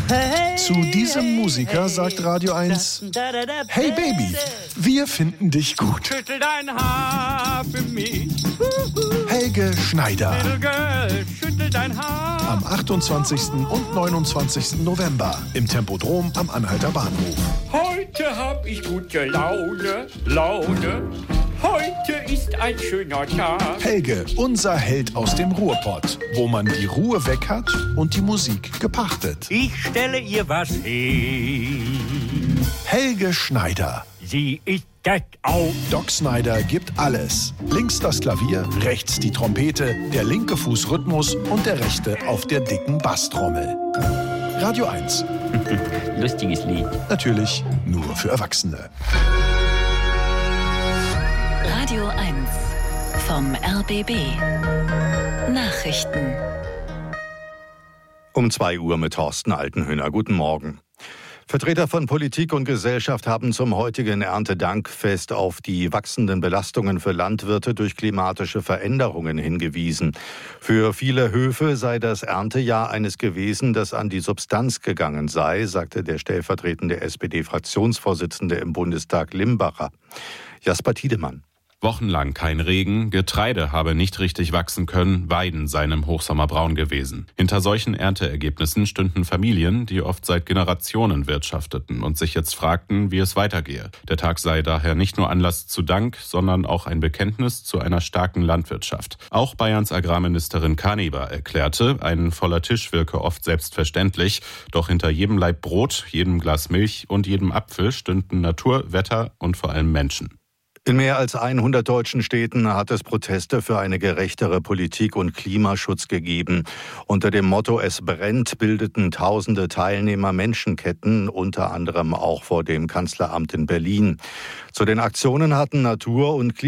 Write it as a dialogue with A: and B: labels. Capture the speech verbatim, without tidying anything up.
A: Zu diesem Musiker sagt Radio eins: Hey Baby, wir finden dich gut.
B: Schüttel dein Haar für mich.
A: Helge Schneider.
B: Little girl, schüttel dein Haar.
A: Am achtundzwanzigsten und neunundzwanzigsten November im Tempodrom am Anhalter Bahnhof.
B: Heute hab ich gute Laune, Laune. Heute ist ein schöner Tag.
A: Helge, unser Held aus dem Ruhrpott, wo man die Ruhe weg hat und die Musik gepachtet.
B: Ich stelle ihr was hin.
A: Helge Schneider.
B: Sie ist das auch.
A: Doc Snyder gibt alles. Links das Klavier, rechts die Trompete, der linke Fuß Rhythmus und der rechte auf der dicken Basstrommel. Radio eins.
B: Lustiges Lied.
A: Natürlich nur für Erwachsene.
C: Radio eins vom R B B. Nachrichten.
D: Um zwei Uhr mit Thorsten Altenhöhner. Guten Morgen. Vertreter von Politik und Gesellschaft haben zum heutigen Erntedankfest auf die wachsenden Belastungen für Landwirte durch klimatische Veränderungen hingewiesen. Für viele Höfe sei das Erntejahr eines gewesen, das an die Substanz gegangen sei, sagte der stellvertretende S P D-Fraktionsvorsitzende im Bundestag Limbacher. Jasper Tiedemann.
E: Wochenlang kein Regen, Getreide habe nicht richtig wachsen können, Weiden seien im Hochsommer braun gewesen. Hinter solchen Ernteergebnissen stünden Familien, die oft seit Generationen wirtschafteten und sich jetzt fragten, wie es weitergehe. Der Tag sei daher nicht nur Anlass zu Dank, sondern auch ein Bekenntnis zu einer starken Landwirtschaft. Auch Bayerns Agrarministerin Kaniber erklärte, ein voller Tisch wirke oft selbstverständlich, doch hinter jedem Laib Brot, jedem Glas Milch und jedem Apfel stünden Natur, Wetter und vor allem Menschen.
D: In mehr als hundert deutschen Städten hat es Proteste für eine gerechtere Politik und Klimaschutz gegeben. Unter dem Motto "Es brennt" bildeten tausende Teilnehmer Menschenketten, unter anderem auch vor dem Kanzleramt in Berlin. Zu den Aktionen hatten Natur- und Klima